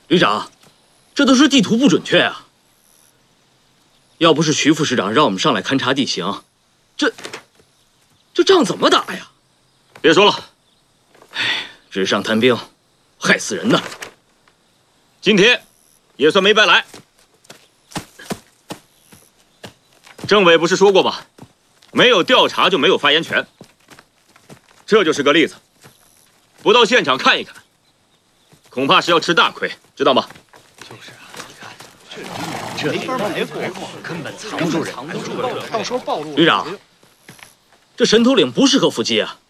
旅长，这都是地图不准确啊！要不是徐副师长让我们上来勘察地形，这仗怎么打呀？ 别说了， 哎，纸上谈兵，害死人呐！ 今天也算没白来。政委不是说过吗？没有调查就没有发言权，这就是个例子。不到现场看一看，恐怕是要吃大亏，知道吗？ 就是啊，你看，这没法埋伏，根本藏不住人，到时候暴露。 旅长，这神头岭不适合伏击啊。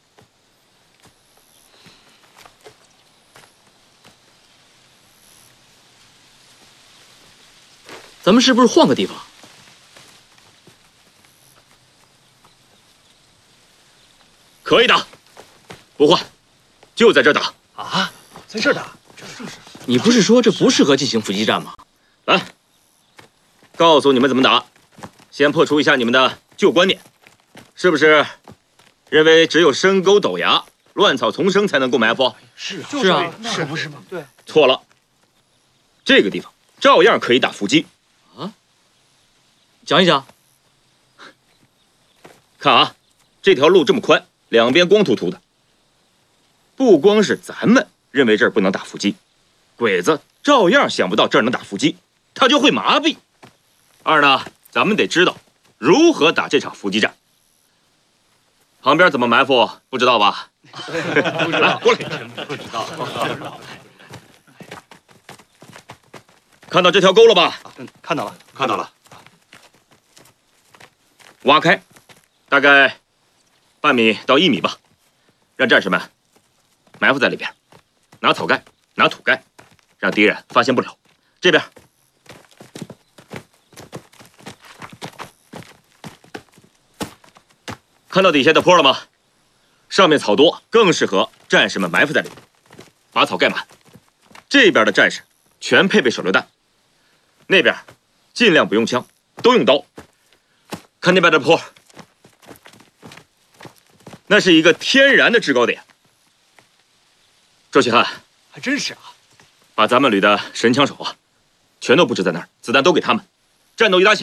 咱们是不是换个地方？ 可以打，不换，就在这儿打。 啊，在这儿打？ 你不是说这不适合进行伏击战吗？ 来，告诉你们怎么打。先破除一下你们的旧观念，是不是认为只有深沟陡崖、乱草丛生才能够埋伏？ 是啊， 是啊， 是不是吗？对， 错了，这个地方照样可以打伏击。 讲一讲。 看啊，这条路这么宽，两边光秃秃的。不光是咱们认为这儿不能打伏击，鬼子照样想不到这儿能打伏击，他就会麻痹。二呢，咱们得知道如何打这场伏击战。旁边怎么埋伏不知道吧？来，过来。 不知道。 看到这条沟了吧？ 看到了， 看到了。挖开，大概半米到1米吧，让战士们埋伏在里边，拿草盖，拿土盖，让敌人发现不了。这边，看到底下的坡了吗？上面草多，更适合战士们埋伏在里面，把草盖满。这边的战士全配备手榴弹，那边尽量不用枪，都用刀。看那边的坡，那是一个天然的制高点。周启汉， 还真是啊！ 把咱们旅的神枪手啊，全都布置在那儿，子弹都给他们。战斗一打响，